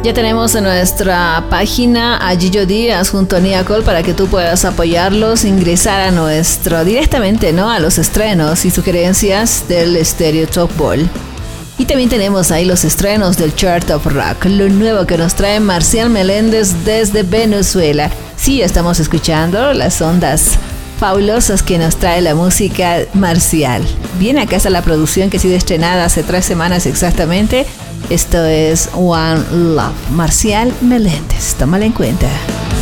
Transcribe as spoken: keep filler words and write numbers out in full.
Ya tenemos en nuestra página a Gillo Díaz junto a Nia Cole para que tú puedas apoyarlos, ingresar a nuestro, directamente, ¿no?, a los estrenos y sugerencias del Stereo Top Ball. Y también tenemos ahí los estrenos del Chart of Rock, lo nuevo que nos trae Marcial Meléndez desde Venezuela. Sí, estamos escuchando las ondas fabulosas que nos trae la música Marcial. Bien, acá está la producción que ha sido estrenada hace tres semanas exactamente. Esto es One Love, Marcial Meléndez, tómala en cuenta.